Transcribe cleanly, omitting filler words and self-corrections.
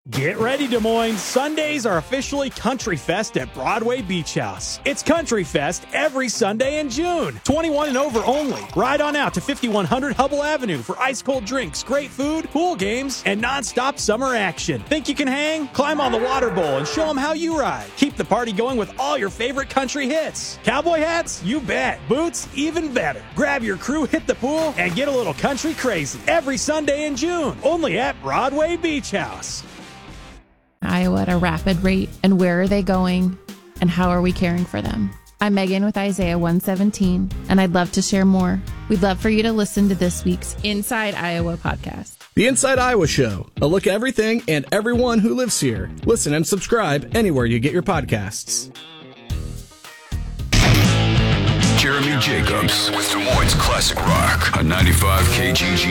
Get ready, Des Moines. Sundays are officially Country Fest at Broadway Beach House. It's Country Fest every Sunday in June. 21 and over only. Ride on out to 5100 Hubble Avenue for ice-cold drinks, great food, pool games, and non-stop summer action. Think you can hang? Climb on the water bowl and show them how you ride. Keep the party going with all your favorite country hits. Cowboy hats? You bet. Boots? Even better. Grab your crew, hit the pool, and get a little country crazy. Every Sunday in June. Only at Broadway Beach House. Iowa at a rapid rate, and where are they going, and how are we caring for them? I'm Megan with Isaiah 117, and I'd love to share more. We'd love for you to listen to this week's Inside Iowa podcast. The Inside Iowa Show, a look at everything and everyone who lives here. Listen and subscribe anywhere you get your podcasts. Jeremy Jacobs with Des Moines Classic Rock on 95 KGG.